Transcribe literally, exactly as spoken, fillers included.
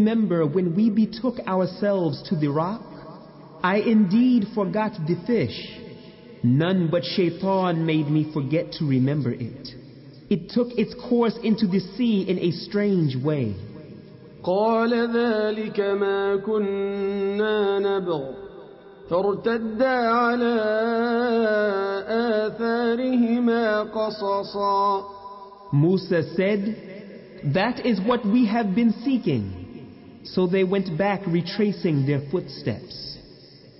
remember when we betook ourselves to the rock? I indeed forgot the fish. None but Shaitan made me forget to remember it. It took its course into the sea in a strange way. قال ذلك ما كنا نبغ فارتدا على آثارهما قصصا. Musa said, that is what we have been seeking. So they went back retracing their footsteps.